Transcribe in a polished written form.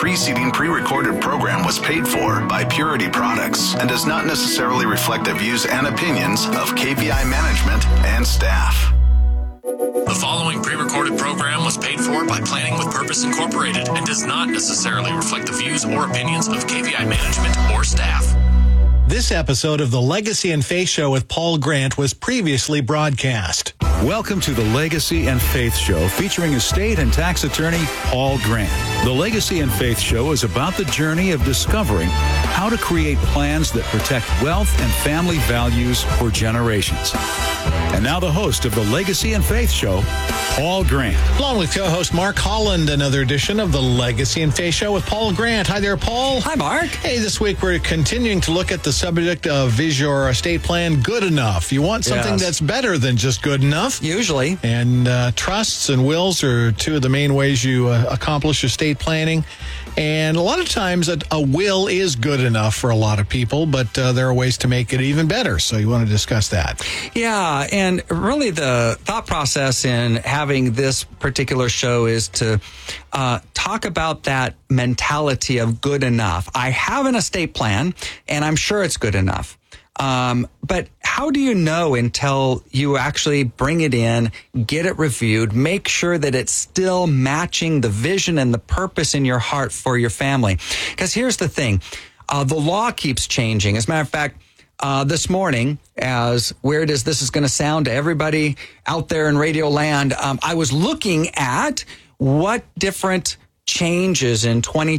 preceding pre-recorded program was paid for by Purity Products and does not necessarily reflect the views and opinions of KVI management and staff. The following pre-recorded program was paid for by Planning with Purpose Incorporated and does not necessarily reflect the views or opinions of KVI management or staff. This episode of the Legacy and Faith Show with Paul Grant was previously broadcast. Welcome to the Legacy and Faith Show featuring estate and tax attorney Paul Grant. The Legacy and Faith Show is about the journey of discovering how to create plans that protect wealth and family values for generations. And now the host of the Legacy and Faith Show, Paul Grant. Along with co-host Mark Holland, another edition of the Legacy and Faith Show with Paul Grant. Hi there, Paul. Hi, Mark. Hey, this week we're continuing to look at the subject of, is your estate plan good enough? You want something that's better than just good enough. Usually. And trusts and wills are two of the main ways you accomplish estate planning. And a lot of times a will is good enough for a lot of people, but there are ways to make it even better. So you want to discuss that. Yeah, and really the thought process in having this particular show is to talk about that mentality of good enough. I have an estate plan, and I'm sure it's good enough. But how do you know until you actually bring it in, get it reviewed, make sure that it's still matching the vision and the purpose in your heart for your family? Because here's the thing, the law keeps changing. As a matter of fact, this morning, as weird as this is going to sound to everybody out there in Radio Land, I was looking at what different changes in 2020